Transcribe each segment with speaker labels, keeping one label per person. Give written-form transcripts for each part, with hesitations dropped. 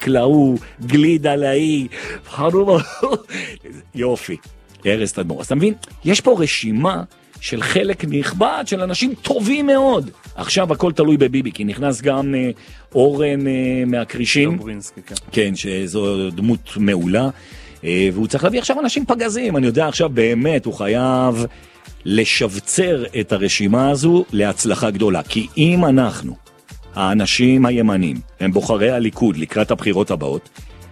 Speaker 1: להוא, גלידה להיא, יופי, ארז תדמור. אז אתה מבין, יש פה רשימה של חלק נכבד של אנשים טובים מאוד. עכשיו הכל תלוי בביבי, כי נכנס גם אורן מהקרישים. כן, שזו דמות מעולה. והוא צריך להביא עכשיו אנשים פגזים. אני יודע עכשיו באמת הוא חייב לשבצר את הרשימה הזו להצלחה גדולה. כי אם אנחנו, האנשים הימנים, הם בוחרי הליכוד לקראת הבחירות הבאות,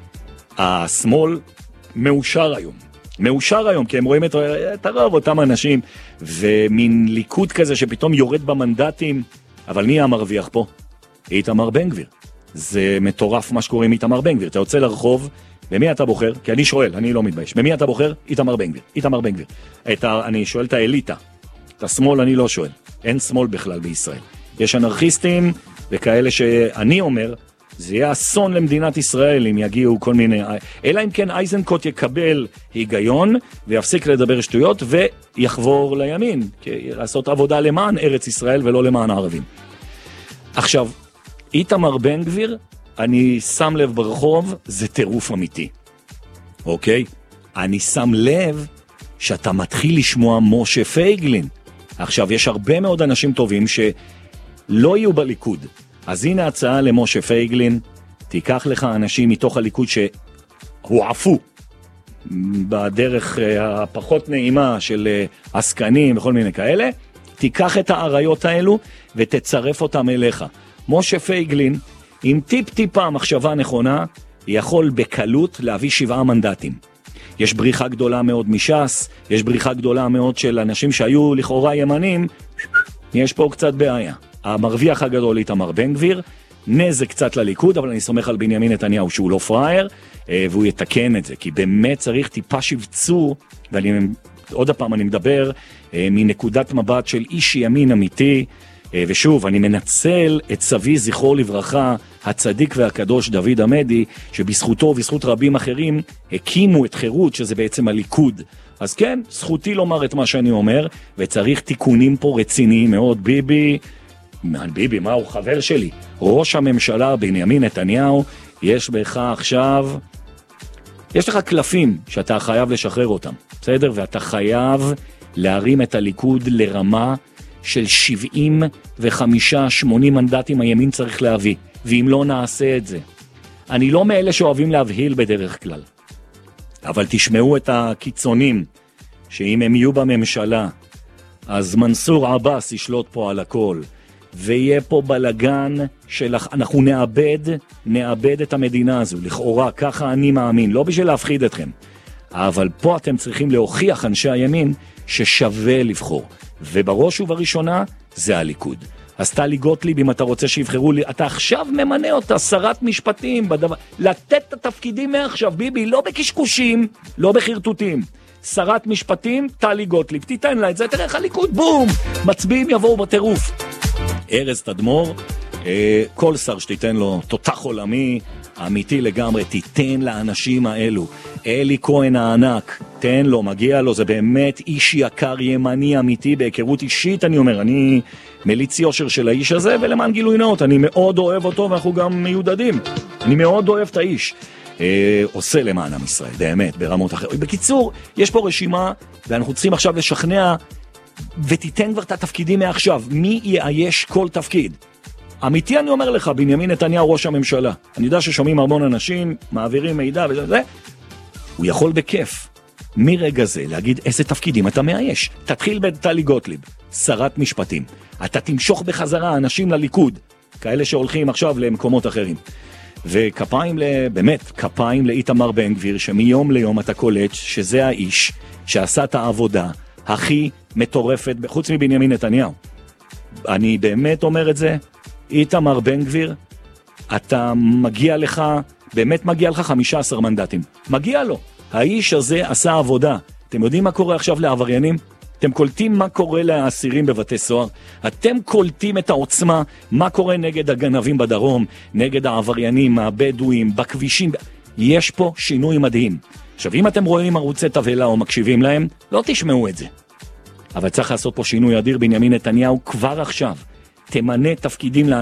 Speaker 1: השמאל מאושר היום. מאושר היום, כי הם רואים את הרוב, אותם אנשים, ומין ליכוד כזה שפתאום יורד במנדטים, אבל מי המרוויח פה? איתמר בן גביר. זה מטורף מה שקורה עם איתמר בן גביר. אתה יוצא לרחוב, במי אתה בוחר? כי אני שואל, אני לא מתבייש. במי אתה בוחר? איתמר בן גביר. איתמר בן גביר. אני שואל את האליטה. את השמאל אני לא שואל. אין שמאל בכלל בישראל. יש אנרכיסטים וכאלה שאני אומר, זה יהיה אסון למדינת ישראל אם יגיעו כל מיני, אלא אם כן אייזנקוט יקבל היגיון ויפסיק לדבר שטויות ויחבור לימין, לעשות עבודה למען ארץ ישראל ולא למען הערבים. עכשיו, איתמר בן גביר, אני שם לב ברחוב, זה טירוף אמיתי. אוקיי? אני שם לב שאתה מתחיל לשמוע משה פייגלין. עכשיו, יש הרבה מאוד אנשים טובים שלא יהיו בליכוד. אז הנה הצעה למשה פייגלין, תיקח לך אנשים מתוך הליכוד שהועפו בדרך הפחות נעימה של עסקנים וכל מיני כאלה, תיקח את העריות האלו ותצרף אותם אליך. משה פייגלין, עם טיפ-טיפה מחשבה נכונה, יכול בקלות להביא 7 מנדטים. יש בריחה גדולה מאוד מש"ס, יש בריחה גדולה מאוד של אנשים שהיו לכאורה ימנים, יש פה קצת בעיה. המרוויח הגדול איתמר בן גביר, נזק קצת לליכוד, אבל אני סומך על בנימין נתניהו שהוא לא פראייר, והוא יתקן את זה, כי באמת צריך טיפה שבצור, ועוד הפעם אני מדבר מנקודת מבט של איש ימין אמיתי, ושוב, אני מנצל את סבי זכרו לברכה, הצדיק והקדוש דוד עמדי, שבזכותו ובזכות רבים אחרים הקימו את חירות, שזה בעצם הליכוד. אז כן, זכותי לומר את מה שאני אומר, וצריך תיקונים פה רציניים מאוד. ביבי, מה הוא חבר שלי? ראש הממשלה בנימין נתניהו, יש בך עכשיו, יש לך קלפים שאתה חייב לשחרר אותם, בסדר? ואתה חייב להרים את הליכוד לרמה של 75-80 מנדטים הימין צריך להביא, ואם לא נעשה את זה. אני לא מאלה שאוהבים להבהיל בדרך כלל, אבל תשמעו את הקיצונים, שאם הם יהיו בממשלה, אז מנסור עבאס ישלוט פה על הכל, ויהיה פה בלגן אנחנו נאבד את המדינה הזו, לכאורה, ככה אני מאמין, לא בשביל להפחיד אתכם, אבל פה אתם צריכים להוכיח אנשי הימין ששווה לבחור, ובראש ובראשונה זה הליכוד. אז טלי גוטליב, אם אתה רוצה שיבחרו לי, אתה עכשיו ממנה אותה שרת משפטים, לתת את התפקידים מעכשיו, ביבי, לא בקשקושים, לא בחרטוטים. שרת משפטים, טלי גוטליב, תיתן לה את זה, תראה איך הליכוד, בום, מצביעים יבואו בטירוף. ארז תדמור, כל שר שתיתן לו תותח עולמי, אמיתי לגמרי, תיתן לאנשים האלו. אלי כהן הענק, תן לו, מגיע לו, זה באמת איש יקר ימני אמיתי, בהיכרות אישית אני אומר, אני מליץ יושר של האיש הזה, ולמען גילוי נאות, אני מאוד אוהב אותו ואנחנו גם מיודדים, אני מאוד אוהב את האיש. עושה למען עם ישראל, באמת, ברמות אחרות. בקיצור, יש פה רשימה, ואנחנו צריכים עכשיו לשכנע, ותיתן כבר את התפקידים מעכשיו, מי יאייש כל תפקיד. אמיתי אני אומר לך, בנימין נתניהו ראש הממשלה, אני יודע ששומעים המון אנשים, מעבירים מידע וזה, הוא יכול בכיף, מרגע זה, להגיד איזה תפקידים אתה מאייש. תתחיל בטלי גוטליב, שרת משפטים. אתה תמשוך בחזרה אנשים לליכוד, כאלה שהולכים עכשיו למקומות אחרים. וכפיים, באמת, כפיים לאיתמר בן גביר, שמיום ליום אתה קולט שזה האיש שעשה את העבודה הכי מטורפת, חוץ מבנימין נתניהו. אני באמת אומר את זה, איתמר בן גביר, אתה מגיע לך, באמת מגיע לך 15 מנדטים. מגיע לו. האיש הזה עשה עבודה. אתם יודעים מה קורה עכשיו לעבריינים? אתם קולטים מה קורה לאסירים בבתי סוהר? אתם קולטים את העוצמה, מה קורה נגד הגנבים בדרום, נגד העבריינים, הבדואים, בכבישים. יש פה שינוי מדהים. עכשיו, אם אתם רואים ערוצי תבהלה או מקשיבים להם, לא תשמעו את זה. אבל צריך לעשות פה שינוי אדיר. בנימין נתניהו כבר עכשיו תמנה תפקידים